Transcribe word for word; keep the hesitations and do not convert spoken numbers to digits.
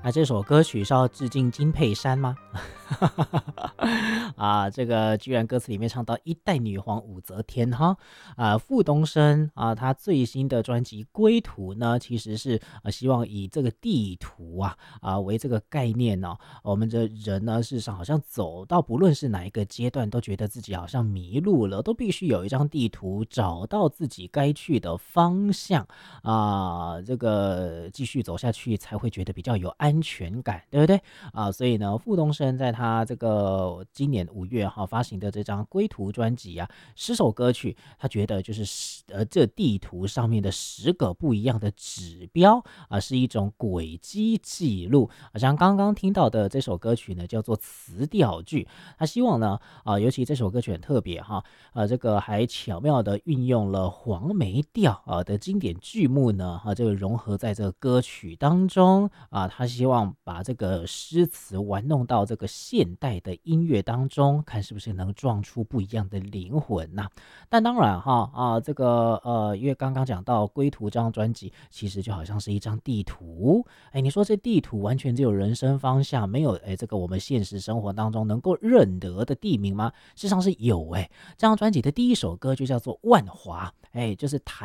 那这首歌曲是要致敬金佩珊吗？啊，这个居然歌词里面唱到一代女皇武则天哈。啊，傅东升啊，他最新的专辑《归途》呢，其实是呃希望以这个地图啊啊为这个概念呢、我们的人呢，事实上好像走到不论是哪一个阶段，都觉得自己好像迷路了，都必须有一张地图，找到自己该去的方向啊，这个继续走下去才会觉得比较有安全感，对不对？啊，所以呢，傅东升在他这个今年五月哈发行的这张《归途》专辑啊，十首歌曲，他觉得就是十呃这地图上面的十个不一样的指标啊，是一种轨迹记录。好像刚刚听到的这首歌曲呢，叫做词调剧。他希望呢，啊，尤其这首歌曲很特别哈，呃，这个还巧妙的运用了黄梅调啊的经典剧目呢，啊，这个融合在这个歌曲当中啊，他希望把这个诗词玩弄到这个现代的音乐当中，看是不是能撞出不一样的灵魂呐、但当然哈啊，这个呃，因为刚刚讲到《归途》这张专辑，其实就好像是一张地图。哎，你说这地图完全只有人生方向，没有哎这个我们现实生活当中能够认得的地名吗？事实上是有哎。这张专辑的第一首歌就叫做《万华》，哎，就是台。